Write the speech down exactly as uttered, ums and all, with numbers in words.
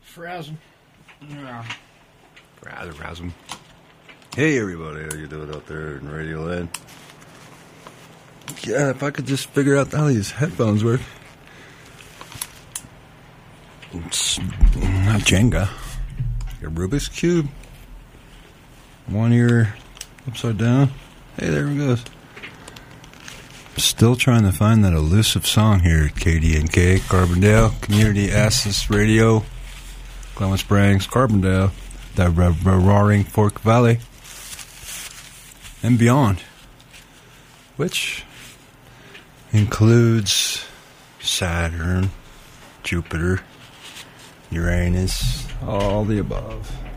Frazzle. Yeah. Frazzle, razzle. Hey, everybody. How you doing out there in Radio Land? Yeah, if I could just figure out how these headphones work. It's not Jenga. Your Rubik's Cube. One ear upside down. Hey, there it goes. Still trying to find that elusive song here at K D N K, Carbondale, Community Access Radio, Clement Springs, Carbondale, the r- r- roaring Fork Valley, and beyond, which includes Saturn, Jupiter, Uranus, all the above.